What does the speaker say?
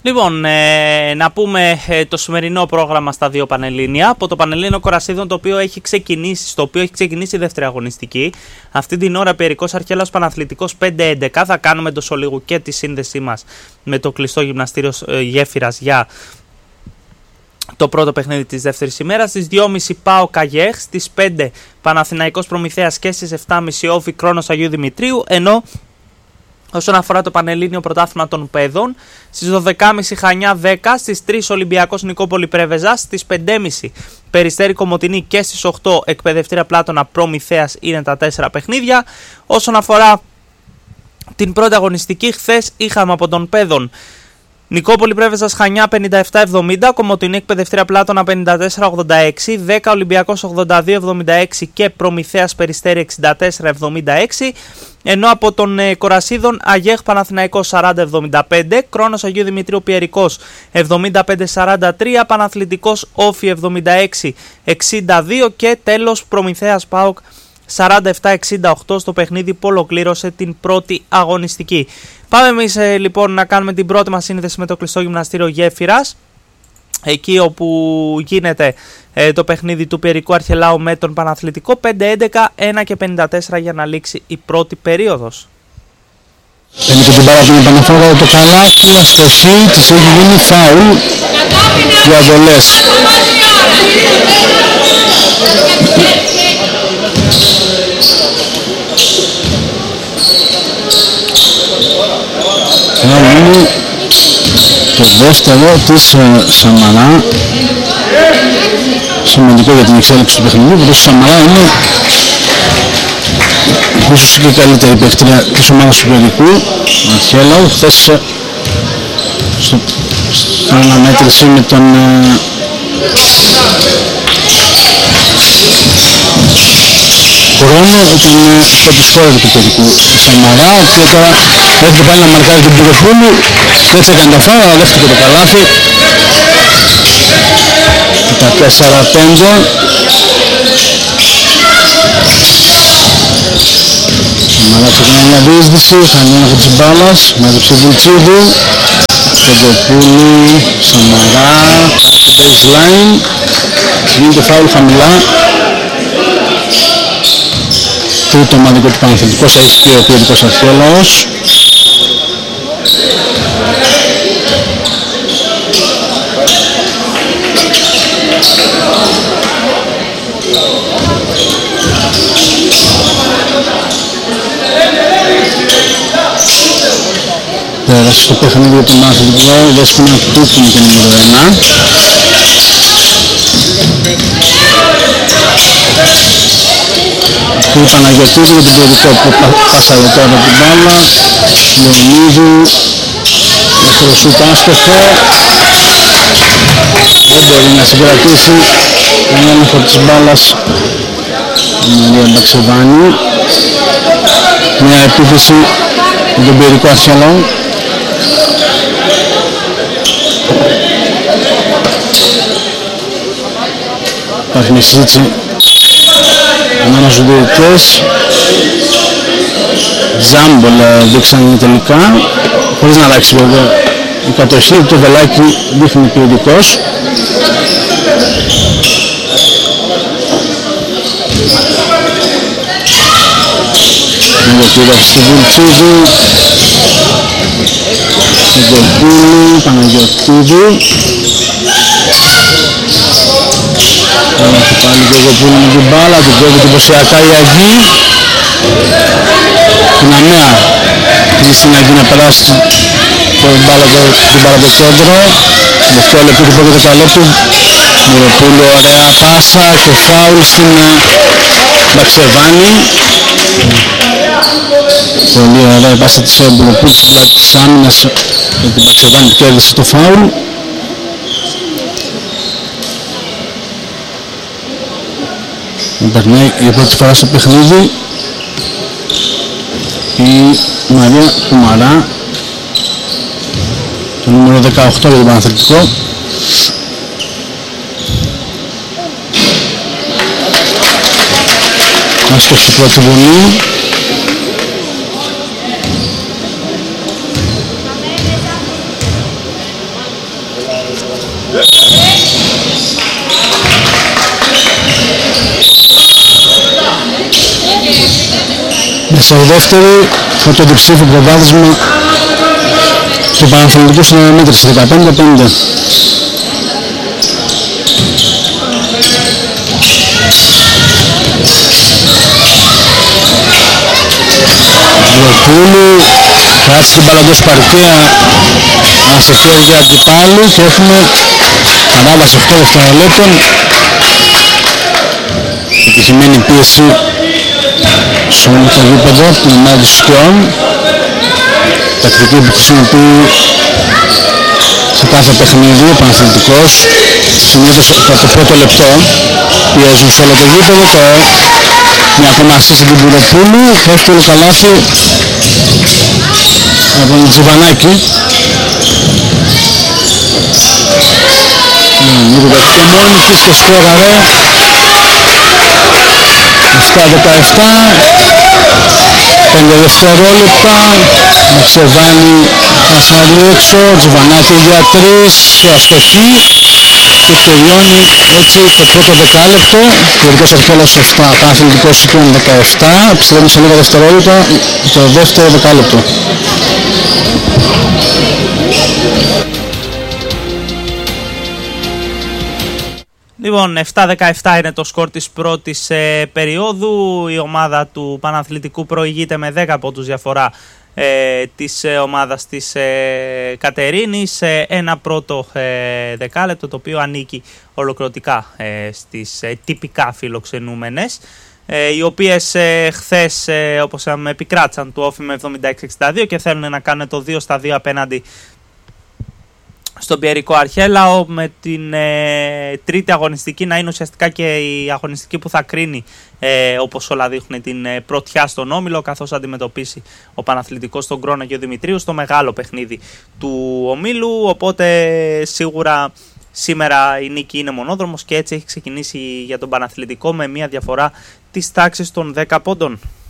Λοιπόν, να πούμε το σημερινό πρόγραμμα στα δύο Πανελλήνια. Από το Πανελλήνιο Κορασίδων, το οποίο έχει ξεκινήσει η δεύτερη αγωνιστική. Αυτή την ώρα Πιερικός Αρχαίλαος Παναθλητικός 5-11. Θα κάνουμε εντός ολίγου και τη σύνδεσή μας με το κλειστό γυμναστήριο Γέφυρας για το πρώτο παιχνίδι της δεύτερης ημέρας. Στις 2.30 ΠΑΟΚ ΑΓΕΧ, στις 5 Παναθηναϊκός Προμηθέας και στις 7.30 Όφη Κρόνος Αγίου Δημητρίου. Ενώ όσον αφορά το Πανελλήνιο Πρωτάθλημα των Παιδών, στις 12.30 Χανιά 10, στις 3 Ολυμπιακός Νικόπολη Πρέβεζας, στις 5.30 Περιστέρι Κομοτηνή και στις 8 Εκπαιδευτήρια Πλάτωνα Προμηθέας είναι τα 4 παιχνίδια. Όσον αφορά την πρώτη αγωνιστική, χθες είχαμε από τον Παιδών Νικόπολη Πρέβεζας Χανιά 57-70, Κομοτηνή Εκπαιδευτήρια Πλάτωνα 54-86, 10 Ολυμπιακός 82-76 και Προμηθέας Περιστέρι 64-76, ενώ από τον Κορασίδων Αγέχ Παναθηναϊκός 40-75, Κρόνος Αγίου Δημητρίου Πιερικός 75-43, Παναθλητικός Όφη 76-62 και τέλος Προμηθέας ΠΑΟΚ 47-68 στο παιχνίδι που ολοκλήρωσε την πρώτη αγωνιστική. Πάμε εμείς λοιπόν να κάνουμε την πρώτη μας σύνδεση με το κλειστό γυμναστήριο Γέφυρας, εκεί όπου γίνεται το παιχνίδι του Πιερικού Αρχαιλάου με τον Παναθλητικό. 5-11, 1 και 54 για να λήξει η πρώτη περίοδος. Παίρνει και την μπάλα του Παναθηναϊκού το καλάθι, αστοχή, της έχει γίνει φάουλ για βολές. Θα γίνει το δεύτερο της Σαμαρά. Σημαντικό για την εξέλιξη του παιχνιδιού, που το Σαμαρά είναι ίσως και η καλύτερη παίκτρια της ομάδας του Πιερικού Αρχαίλαου. Χθες στην αναμέτρηση με τον Χρόνο ήταν το πιστόρι του Πιερικού Σαμαρά, και τώρα έρχεται πάλι να μαρκάρει τον Πυροπούλου. Έτσι έκανε το φάουλ, αλλά δέχτηκε το καλάθι. Τα 4-5. Σαμαρά ξεκινάει μια διείσδυση, χάνει ένα από τις μπάλας, μάζεψε Βουλτσίδου. Πεντοπούλου, Σαμαρά, baseline, γίνεται φάουλ χαμηλά. Τρίτο ομαδικό του Παναθηναϊκός έχει και ο Πιερικός Αρχαίλαος. Πέρασε στο παιχνίδι του Παναθηναϊκού, η Δέσποινα Τούκου με το νούμερο 1. Του Παναγιωτίδου για τον Πιερικό που πάσαρε τώρα την μπάλα. Λεωνίδου, δεύτερο σούτ άστοχο. Δεν μπορεί να συγκρατήσει τον έλεγχο της μπάλας η Μαρία Μπαξεβάνη. Μια επίθεση με τον Πιερικό Αρχαίλαο. Υπάρχει μια συζήτηση ανάμεσα στους διαιτητές. Τζάμπολ δείξαν τελικά, χωρίς να αλλάξει βέβαια η κατοχή. Το βελάκι δείχνει Πιερικός. Παναγιωτίδου στη Βουλτσίδου, Πεντοπούλου, Παναγιωτίδου. Έχει πάλι και εγώ που είναι με την μπάλα, την κόβει εντυπωσιακά η Αγγί. Την αμαία κλείσει στην Αγγί να περάσει την μπάλα το κέντρο. Τελευταίο λεπτό του πρώτου δεκαλέπτου. Μυροπούλου, ωραία πάσα και φάουλ στην Μπαξεβάνη. Πολύ ωραία η πάσα της Μυροπούλου στην πλάτη της άμυνας για την Μπαξεβάνη που κέρδισε το φάουλ. Περνάει για πρώτη φορά στο παιχνίδι η Μαρία Κουμαρά, το νούμερο 18 για τον Παναθηναϊκό. Άστοχη πρώτη βολή. στο δεύτερη με το διψήφιο προβάδισμα του Παναθηναϊκού στην αναμέτρηση 15-5. Λοπούλου κράτησε την μπάλα εντός παρκέα σε χέρια αντιπάλου και έχουμε παράβαση 8 δευτερολέπτων. Επιτυχημένη πίεση σε όλο το γήπεδο από την ομάδα του Σκιών. Τακτική που χρησιμοποιεί σε κάθε παιχνίδι ο Παναθηναϊκός. Συνήθως από το πρώτο λεπτό πιέζουν σε όλο το γήπεδο. Μια ακόμα ασίστη του Μπουροπούλου, εύκολο καλάθι από τον Τζιβανάκη. Λίγο το Μόνιχης και σκόραρε 7-17, 5 δευτερόλεπτα, Μαξεβάνη Ασναλού έξω, Τζιβανάκη για 3, αστοχή και τελειώνει έτσι το πρώτο δεκάλεπτο. Τελικός αρχαίος 7, Παναθηναϊκός Σκιών 17, επιστρέφουμε σε λίγα δευτερόλεπτα το δεύτερο δεκάλεπτο. Λοιπόν, 7-17 είναι το σκορ της πρώτης περίοδου. Η ομάδα του Παναθλητικού προηγείται με 10 πόντους διαφορά της ομάδας της Κατερίνης. Ένα πρώτο δεκάλεπτο το οποίο ανήκει ολοκληρωτικά στις τυπικά φιλοξενούμενες, οι οποίες χθες όπως είπαμε επικράτησαν του όφη με 76-62 και θέλουν να κάνουν το 2-2 απέναντι στον Πιερικό Αρχέλαο, με την τρίτη αγωνιστική να είναι ουσιαστικά και η αγωνιστική που θα κρίνει όπως όλα δείχνουν την πρωτιά στον όμιλο, καθώς αντιμετωπίσει ο Παναθλητικός τον Κρόνα και ο Δημητρίου στο μεγάλο παιχνίδι του ομίλου. Οπότε σίγουρα σήμερα η νίκη είναι μονόδρομος και έτσι έχει ξεκινήσει για τον Παναθλητικό με μια διαφορά της τάξης των 10 πόντων.